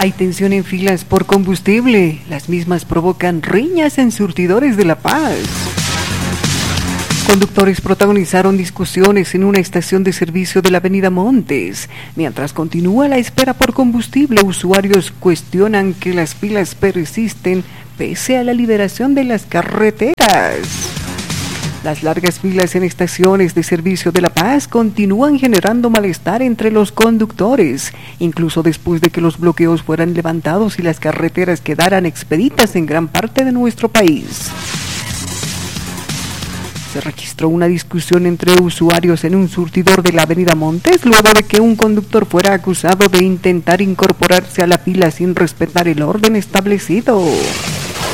Hay tensión en filas por combustible. Las mismas provocan riñas en surtidores de La Paz. Conductores protagonizaron discusiones en una estación de servicio de la avenida Montes. Mientras continúa la espera por combustible, usuarios cuestionan que las filas persisten pese a la liberación de las carreteras. Las largas filas en estaciones de servicio de La Paz continúan generando malestar entre los conductores, incluso después de que los bloqueos fueran levantados y las carreteras quedaran expeditas en gran parte de nuestro país. Se registró una discusión entre usuarios en un surtidor de la avenida Montes luego de que un conductor fuera acusado de intentar incorporarse a la fila sin respetar el orden establecido.